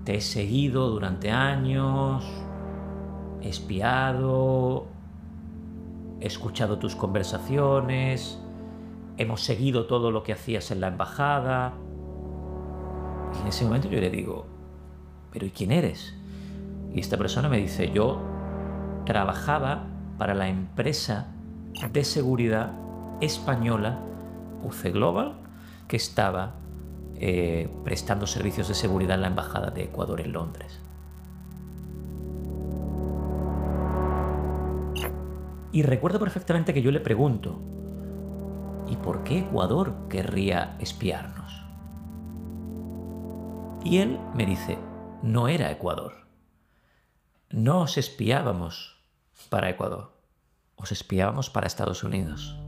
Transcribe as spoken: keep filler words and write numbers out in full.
te he seguido durante años, he espiado, he escuchado tus conversaciones, hemos seguido todo lo que hacías en la embajada. Y en ese momento yo le digo, ¿pero y quién eres? Y esta persona me dice, yo trabajaba para la empresa de seguridad española U C Global, que estaba eh, prestando servicios de seguridad en la embajada de Ecuador en Londres. Y recuerdo perfectamente que yo le pregunto, ¿y por qué Ecuador querría espiarnos? Y él me dice, no era Ecuador. No os espiábamos para Ecuador, os espiábamos para Estados Unidos.